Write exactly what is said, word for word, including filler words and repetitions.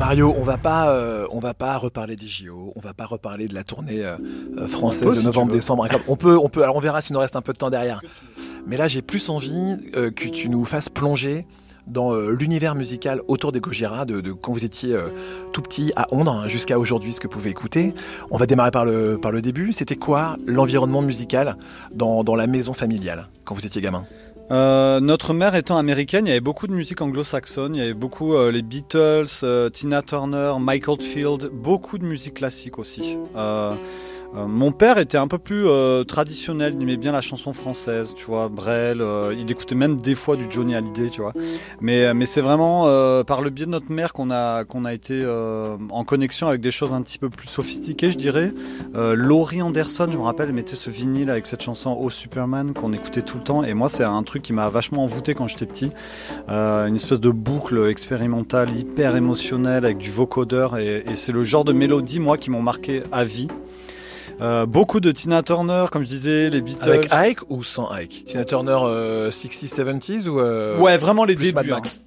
Mario, on va pas, euh, on va pas reparler des J O, on va pas reparler de la tournée euh, française de novembre-décembre. On peut, on peut. Alors on verra s'il nous reste un peu de temps derrière. Mais là, j'ai plus envie euh, que tu nous fasses plonger dans euh, l'univers musical autour des Gojira, de, de quand vous étiez euh, tout petit à Ondre hein, jusqu'à aujourd'hui, ce que vous pouvez écouter. On va démarrer par le, par le début. C'était quoi l'environnement musical dans, dans la maison familiale quand vous étiez gamin ? Euh, notre mère étant américaine, il y avait beaucoup de musique anglo-saxonne, il y avait beaucoup euh, les Beatles, euh, Tina Turner, Michael Field, beaucoup de musique classique aussi. Euh, euh, mon père était un peu plus euh, traditionnel, il aimait bien la chanson française, tu vois, Brel, euh, il écoutait même des fois du Johnny Hallyday, tu vois. Mais, mais c'est vraiment euh, par le biais de notre mère qu'on a, qu'on a été euh, en connexion avec des choses un petit peu plus sophistiquées, je dirais. Euh, Laurie Anderson, je me rappelle, elle mettait ce vinyle avec cette chanson Oh Superman qu'on écoutait tout le temps, et moi c'est un truc qui m'a vachement envoûté quand j'étais petit. Euh, une espèce de boucle expérimentale hyper émotionnelle avec du vocodeur, et, et c'est le genre de mélodie moi qui m'ont marqué à vie. Euh, beaucoup de Tina Turner, comme je disais, les Beatles. Avec Ike ou sans Ike ? Tina Turner euh, sixties, seventies ou euh, ouais, vraiment les plus débuts. Mad Max. Hein.